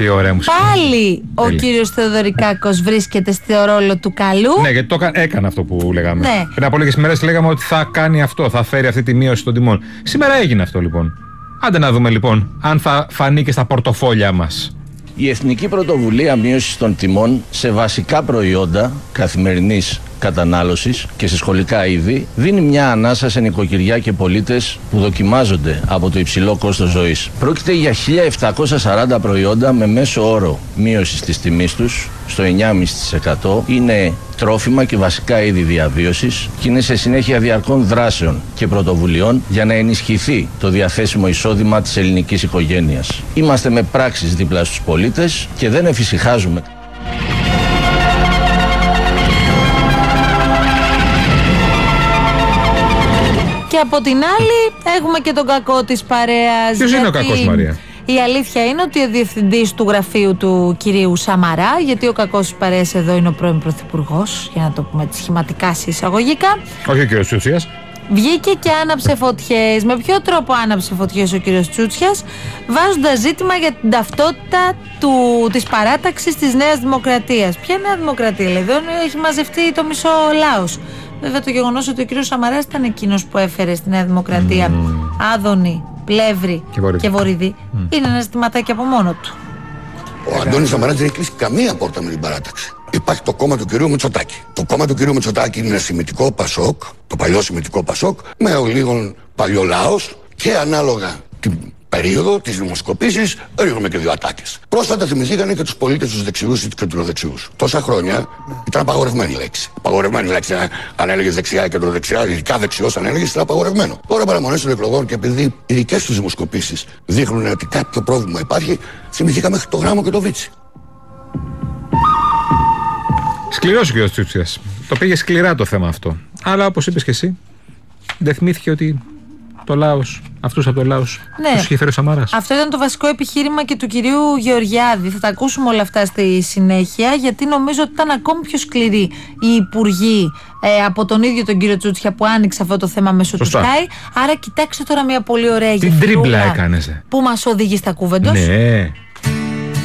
Τι ωραία μουσική. Πάλι ο κύριος Θεοδωρικάκος βρίσκεται στο ρόλο του καλού. Ναι, γιατί έκανε αυτό που λέγαμε. Ναι. Πριν από λίγες ημέρες λέγαμε ότι θα κάνει αυτό, θα φέρει αυτή τη μείωση των τιμών. Σήμερα έγινε αυτό λοιπόν. Άντε να δούμε λοιπόν αν θα φανεί και στα πορτοφόλια μας. Η Εθνική Πρωτοβουλία Μείωσης των Τιμών σε βασικά προϊόντα καθημερινής κατανάλωσης και σε σχολικά είδη δίνει μια ανάσα σε νοικοκυριά και πολίτες που δοκιμάζονται από το υψηλό κόστος ζωής. Πρόκειται για 1.740 προϊόντα με μέσο όρο μείωσης της τιμής τους στο 9,5%. Είναι τρόφιμα και βασικά είδη διαβίωσης και είναι σε συνέχεια διαρκών δράσεων και πρωτοβουλειών για να ενισχυθεί το διαθέσιμο εισόδημα της ελληνικής οικογένειας. Είμαστε με πράξεις δίπλα στους πολίτες και δεν εφησυχάζουμε. Και από την άλλη έχουμε και τον κακό της παρέας. Ποιος είναι ο κακός, Μαρία? Η αλήθεια είναι ότι ο διευθυντής του γραφείου του κυρίου Σαμαρά, γιατί ο κακός της παρέας εδώ είναι ο πρώην πρωθυπουργός, για να το πούμε σχηματικά εισαγωγικά. Όχι ο κύριος Τσούτσιας. Βγήκε και άναψε φωτιές. Με ποιο τρόπο άναψε φωτιές ο κύριος Τσούτσιας? Βάζοντας ζήτημα για την ταυτότητα της παράταξης της Νέας Δημοκρατίας. Ποια Νέα Δημοκρατία, λέει? Εδώ έχει μαζευτεί το μισό λαός. Βέβαια το γεγονός ότι ο κύριος Σαμαράς ήταν εκείνος που έφερε στη Νέα Δημοκρατία Άδωνη, Πλεύρη και Βορύδη είναι ένα ζητηματάκι από μόνο του. Ο Αντώνης Σαμαράς δεν έχει κλείσει καμία πόρτα με την παράταξη. Υπάρχει το κόμμα του κυρίου Μητσοτάκη. Το κόμμα του κυρίου Μητσοτάκη είναι ένα σημιτικό Πασόκ, το παλιό σημιτικό Πασόκ, με ο λίγων παλιό λαός και ανάλογα την περίοδο της δημοσκοπήσης ρίχνουμε και δύο ατάκες. Πρόσφατα θυμηθήκανε και τους πολίτες τους δεξιούς και τους κεντροδεξιούς. Τόσα χρόνια ήταν απαγορευμένη λέξη. Απαγορευμένη λέξη. Αν έλεγες δεξιά ή κεντροδεξιά, ειδικά δεξιός, αν έλεγες ήταν απαγορευμένο. Τώρα παραμονές των εκλογών και επειδή οι δικές τους δημοσκοπήσεις δείχνουν ότι κάποιο πρόβλημα υπάρχει, θυμηθήκαμε το Γράμμο και το Βίτσι. Σκληρός ο κ. Τσούτσιας. Το πήγε σκληρά το θέμα αυτό. Αλλά όπως είπες και εσύ, δεν θυμήθηκε ότι το λαός, αυτούς από το λαός, τους είχε φέρει ο Σαμαράς. Αυτό ήταν το βασικό επιχείρημα και του κυρίου Γεωργιάδη. Θα τα ακούσουμε όλα αυτά στη συνέχεια, γιατί νομίζω ότι ήταν ακόμη πιο σκληροί οι υπουργοί από τον ίδιο τον κύριο Τσούτσια που άνοιξε αυτό το θέμα μέσω του Sky. Άρα κοιτάξτε τώρα μια πολύ ωραία την τρίμπλα έκανες που μας οδηγεί στα Κούβεντος. Ναι.